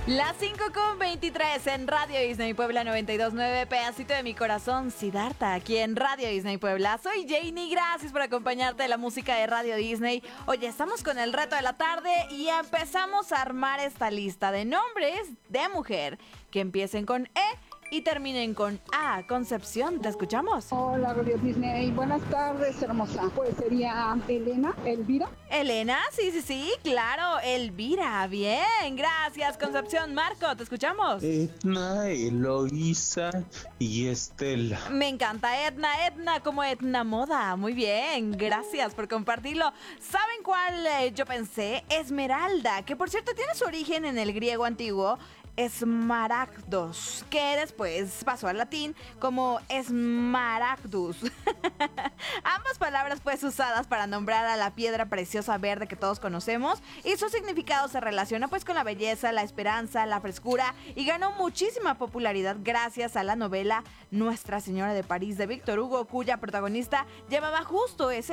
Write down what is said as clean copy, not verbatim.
Las 5:23 en Radio Disney Puebla 92.9, pedacito de mi corazón, Siddhartha, aquí en Radio Disney Puebla. Soy Janie, gracias por acompañarte de la música de Radio Disney. Oye, estamos con el reto de la tarde y empezamos a armar esta lista de nombres de mujer que empiecen con E y terminen con A. Concepción, ¿te escuchamos? Hola, Radio Disney. Buenas tardes, hermosa. Pues sería Elena, Elvira. Elena, sí, claro, Elvira, bien, gracias, Concepción. Marco, ¿te escuchamos? Edna, Eloísa y Estela. Me encanta Edna como Edna Moda, muy bien, gracias por compartirlo. ¿Saben cuál yo pensé? Esmeralda, que por cierto tiene su origen en el griego antiguo, esmaragdos, que después pasó al latín como esmaragdus. Ambas palabras pues usadas para nombrar a la piedra preciosa verde que todos conocemos, y su significado se relaciona pues con la belleza, la esperanza, la frescura, y ganó muchísima popularidad gracias a la novela Nuestra Señora de París de Víctor Hugo, cuya protagonista llevaba justo ese